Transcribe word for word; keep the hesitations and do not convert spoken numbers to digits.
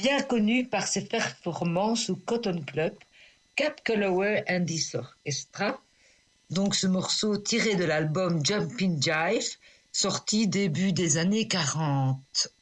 bien connu par ses performances au Cotton Club, Cab Calloway and his Orchestra. Donc ce morceau tiré de l'album Jumpin' Jive, sorti début des années quarante.